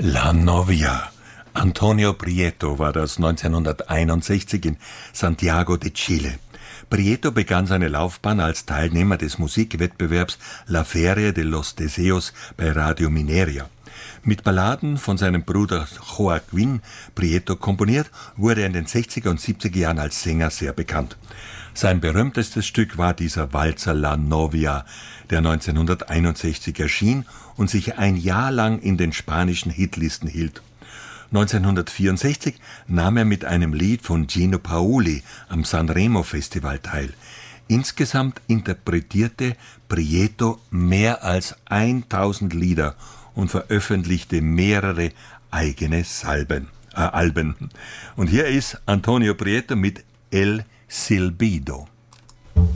La Novia. Antonio Prieto war das 1961 in Santiago de Chile. Prieto begann seine Laufbahn als Teilnehmer des Musikwettbewerbs La Feria de los Deseos bei Radio Mineria. Mit Balladen von seinem Bruder Joaquín Prieto komponiert, wurde er in den 60er und 70er Jahren als Sänger sehr bekannt. Sein berühmtestes Stück war dieser Walzer La Novia, der 1961 erschien und sich ein Jahr lang in den spanischen Hitlisten hielt. 1964 nahm er mit einem Lied von Gino Paoli am Sanremo Festival teil. Insgesamt interpretierte Prieto mehr als 1000 Lieder und veröffentlichte mehrere eigene Alben. Und hier ist Antonio Prieto mit El Silbido.